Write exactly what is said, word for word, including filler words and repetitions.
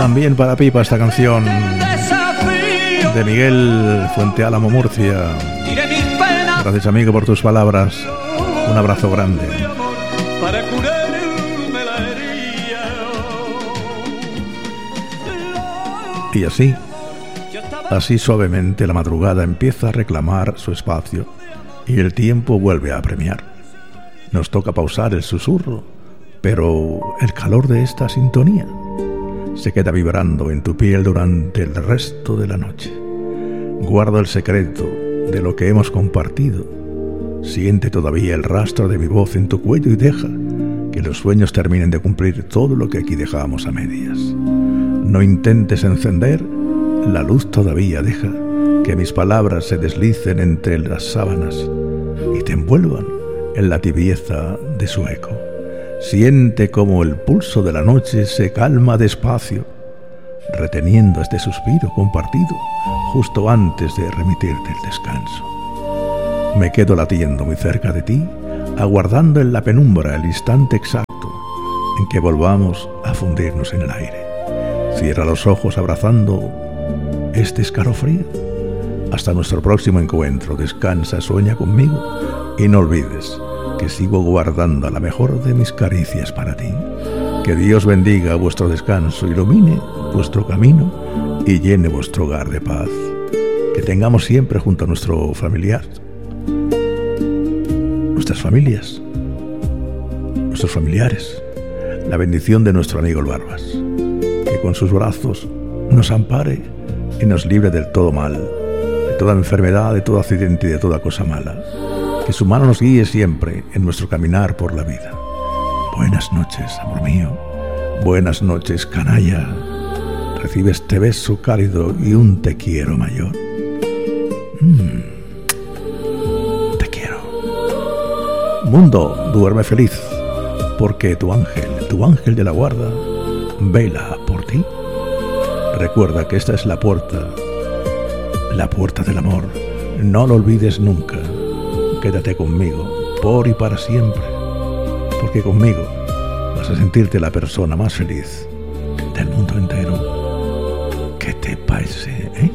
También para Pipa esta canción de Miguel Fuente Álamo, Murcia. Gracias, amigo, por tus palabras. Un abrazo grande. Y así, así suavemente la madrugada empieza a reclamar su espacio y el tiempo vuelve a apremiar. Nos toca pausar el susurro, pero el calor de esta sintonía se queda vibrando en tu piel durante el resto de la noche. Guarda el secreto de lo que hemos compartido. Siente todavía el rastro de mi voz en tu cuello y deja que los sueños terminen de cumplir todo lo que aquí dejamos a medias. No intentes encender la luz todavía, deja que mis palabras se deslicen entre las sábanas y te envuelvan en la tibieza de su eco. Siente como el pulso de la noche se calma despacio, reteniendo este suspiro compartido justo antes de remitirte el descanso. Me quedo latiendo muy cerca de ti, aguardando en la penumbra el instante exacto en que volvamos a fundirnos en el aire. Cierra los ojos abrazando este escalofrío. Hasta nuestro próximo encuentro. Descansa, sueña conmigo y no olvides que sigo guardando la mejor de mis caricias para ti. Que Dios bendiga vuestro descanso, ilumine vuestro camino y llene vuestro hogar de paz. Que tengamos siempre junto a nuestro familiar, nuestras familias, nuestros familiares, la bendición de nuestro amigo el Barbas. Que con sus brazos nos ampare y nos libre del todo mal, de toda enfermedad, de todo accidente y de toda cosa mala. Que su mano nos guíe siempre en nuestro caminar por la vida. Buenas noches, amor mío. Buenas noches, canalla. Recibe este beso cálido y un te quiero mayor. Mm, te quiero. Mundo, duerme feliz, porque tu ángel, tu ángel de la guarda, vela por ti. Recuerda que esta es la puerta, la puerta del amor. No lo olvides nunca. Quédate conmigo, por y para siempre, porque conmigo vas a sentirte la persona más feliz del mundo entero. ¿Qué te parece, eh?